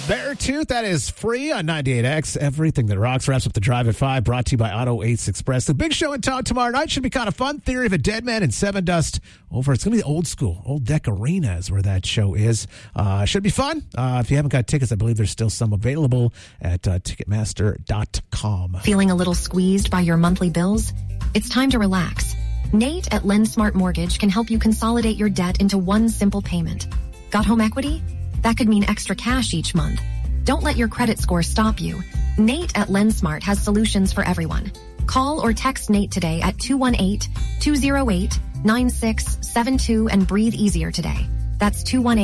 Beartooth, that is free on 98X. Everything that rocks wraps up the drive at 5, brought to you by Auto Ace Express. The big show in town tomorrow night should be kind of fun. Theory of a Dead Man and Seven Dust over. It's going to be the old school. Old Deck Arena is where that show is. Should be fun. If you haven't got tickets, I believe there's still some available at Ticketmaster.com. Feeling a little squeezed by your monthly bills? It's time to relax. Nate at LendSmart Mortgage can help you consolidate your debt into one simple payment. Got home equity? That could mean extra cash each month. Don't let your credit score stop you. Nate at LendSmart has solutions for everyone. Call or text Nate today at 218-208-9672 and breathe easier today. That's 218